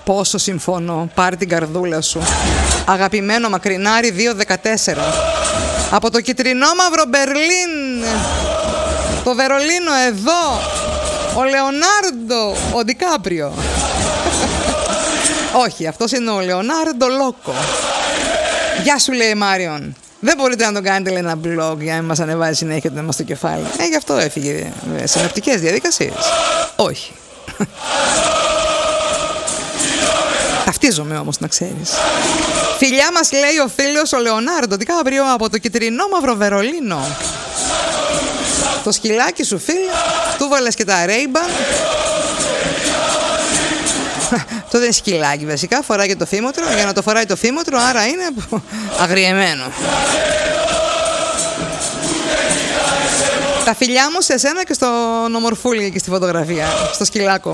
Πόσο συμφωνώ. Πάρε την καρδούλα σου. Αγαπημένο Μακρινάρι 214. Από το κυτρινόμαυρο Μπερλίν. Το Βερολίνο εδώ. Ο Λεωνάρντο. Ο Ντικάπριο. Όχι, αυτός είναι ο Λεωνάρντο Λόκο. Γεια σου, λέει Μάριον. Δεν μπορείτε να τον κάνετε, λέει, ένα blog για να μας ανεβάζει συνέχεια το στο κεφάλι. Γι' αυτό έφυγε. Συνοπτικές διαδικασίες. Όχι. Ταυτίζομαι όμως, να ξέρεις. Φιλιά μας, λέει ο φίλος ο Λεωνάρντο Ντικάπριο από το κυτρινόμαυρο Βερολίνο. Το σκυλάκι σου, φίλε, του βάλες και τα Ray-Ban. Αυτό δεν είναι σκυλάκι βασικά, φοράει και το φήμοτρο. Για να το φοράει το φήμοτρο, άρα είναι αγριεμένο. Τα φιλιά μου σε σένα και στον ομορφούλη εκεί στη φωτογραφία, στο σκυλάκο.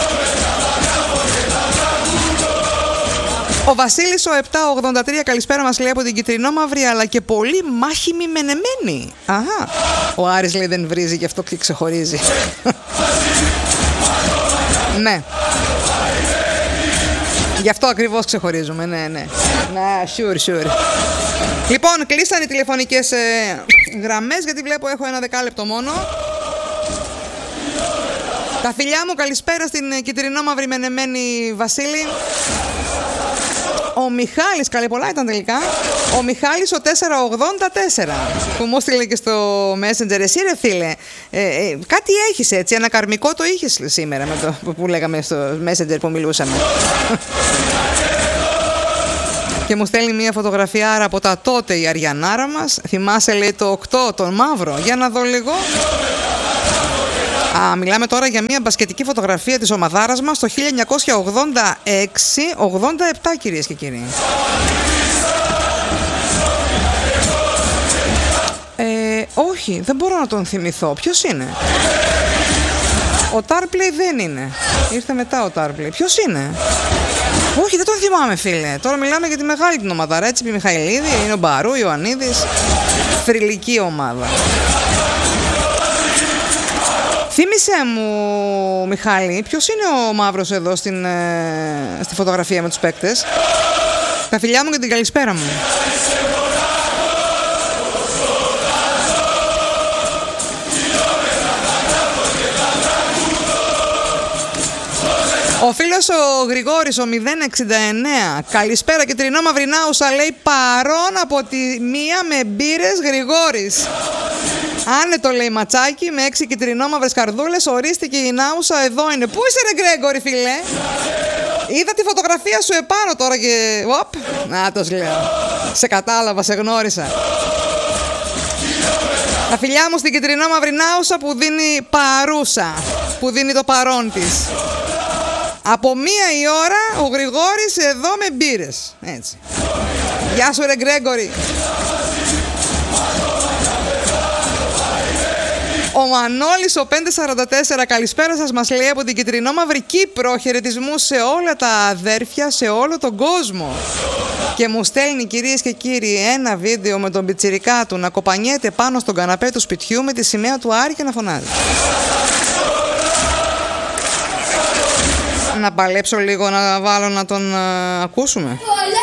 Ο Βασίλης ο 783, καλησπέρα μας, λέει από την κυτρινόμαυρη αλλά και πολύ μάχημη μενεμένη. Αχα. Ο Άρης, λέει, δεν βρίζει, γι' αυτό και ξεχωρίζει. Ναι. Γι' αυτό ακριβώς ξεχωρίζουμε, ναι. Sure. Λοιπόν, κλείσαν οι τηλεφωνικές γραμμές, γιατί βλέπω έχω ένα δεκάλεπτο μόνο. Τα φιλιά μου, καλησπέρα στην κυτρινόμαυρη μενεμένη Βασίλη. Ο Μιχάλης, καλή πολλά ήταν τελικά. Ο Μιχάλης ο 484 που μου στείλε και στο Messenger. Εσύ, ρε φίλε, κάτι έχεις έτσι, ένα καρμικό το είχες σήμερα με το που λέγαμε στο Messenger που μιλούσαμε. Και μου στέλνει μια φωτογραφία άρα από τα τότε η Αριανάρα μας. Θυμάσαι, λέει, το 8, τον μαύρο. Για να δω λίγο. Μιλάμε τώρα για μια μπασκετική φωτογραφία της ομαδάρας μας το 1986-87, κυρίες και κύριοι. Όχι, δεν μπορώ να τον θυμηθώ. Ποιος είναι? Ο Τάρπλεϊ δεν είναι. Ήρθε μετά ο Τάρπλεϊ. Ποιος είναι? Όχι, δεν τον θυμάμαι, φίλε. Τώρα μιλάμε για τη μεγάλη την ομαδάρα. Έτσι, η Μιχαηλίδη, είναι ο Μπαρού, Ιωαννίδης. Θρυλική ομάδα. Θύμισε μου, Μιχάλη, ποιος είναι ο μαύρος εδώ στη φωτογραφία με τους παίκτες? Τα φιλιά μου και την καλησπέρα μου. Ο φίλος ο Γρηγόρης, ο 069, καλησπέρα κυτρινόμαυρη Νάουσα, λέει, παρόν από τη μία με μπύρες Γρηγόρης. Άνετο, λέει, ματσάκι με 6 κυτρινόμαυρες καρδούλες, ορίστηκε η Νάουσα, εδώ είναι. Πού είσαι, ρε Γκρέγκορη, φίλε? Είδα τη φωτογραφία σου επάνω τώρα και... Οπ, να το λέω. Σε κατάλαβα, σε γνώρισα. Τα φιλιά μου στην κυτρινόμαυρη Νάουσα που δίνει παρούσα, που δίνει το παρόν της. Από 1 η ώρα ο Γρηγόρης εδώ με μπύρες. Έτσι. Γεια σου, ρε Γκρέγκορη. Ο Μανώλης ο 544, καλησπέρα σας, μας λέει από την κυτρινόμαυρη Κύπρο. Χαιρετισμούς σε όλα τα αδέρφια, σε όλο τον κόσμο. Και μου στέλνει, κυρίες και κύριοι, ένα βίντεο με τον πιτσιρικά του να κοπανιέται πάνω στον καναπέ του σπιτιού με τη σημαία του Άρη και να φωνάζει. Να παλέψω λίγο, να βάλω να τον ακούσουμε.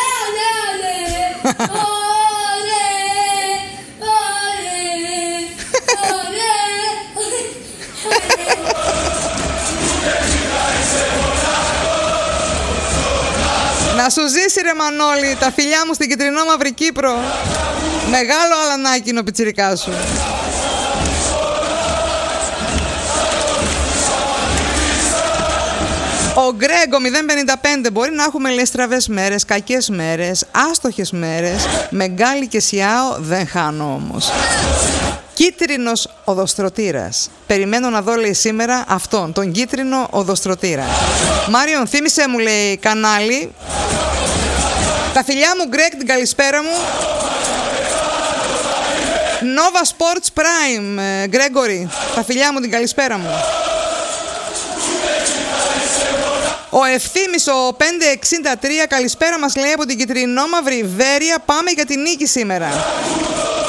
Να σου ζήσει, ρε Μανώλη, τα φιλιά μου στην κυτρινόμαυρη Κύπρο. Μεγάλο αλανάκι είναι ο πιτσιρικάς σου. Ο Γκρέγκο 055, μπορεί να έχουμε, λέει, στραβές μέρες, κακές μέρες, άστοχες μέρες, με γκάλι και σιάο δεν χάνω όμως. Κίτρινος οδοστρωτήρας. Περιμένω να δω, λέει, σήμερα αυτόν, τον κίτρινο οδοστρωτήρα. Μάριον, θύμισε μου, λέει, κανάλι. Τα φιλιά μου, Γκρέγκ, την καλησπέρα μου. Nova Sports Prime, Γκρέγκορη, τα φιλιά μου, την καλησπέρα μου. Ο Ευθύμης ο 563, καλησπέρα μας, λέει από την κυτρινόμαυρη Βέρεια, πάμε για την νίκη σήμερα.